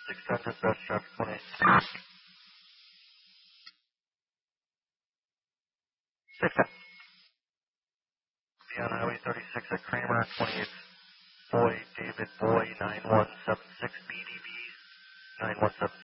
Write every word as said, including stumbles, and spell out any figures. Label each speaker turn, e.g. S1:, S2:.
S1: six ten, dispatch, traffic twenty-eight. six ten. Be on Highway thirty-six at Kramer, twenty-eight. Boy, David Boy, nine one seven six B D B, nine one seven